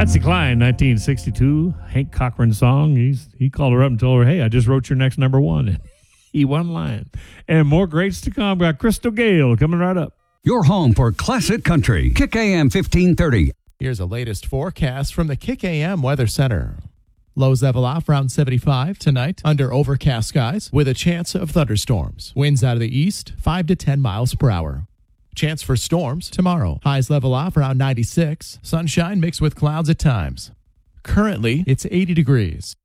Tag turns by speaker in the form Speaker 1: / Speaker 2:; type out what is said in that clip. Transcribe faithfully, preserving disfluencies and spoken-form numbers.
Speaker 1: Patsy Cline, nineteen sixty-two, Hank Cochran song. He's He called her up and told her, hey, I just wrote your next number one. He won line. And more greats to come. Got Crystal Gale coming right up.
Speaker 2: Your home for classic country. Kick A M fifteen thirty.
Speaker 3: Here's a latest forecast from the Kick A M Weather Center. Lows level off around seventy-five tonight under overcast skies with a chance of thunderstorms. Winds out of the east, five to ten miles per hour. Chance for storms tomorrow. Highs level off around ninety-six. Sunshine mixed with clouds at times. Currently, it's eighty degrees.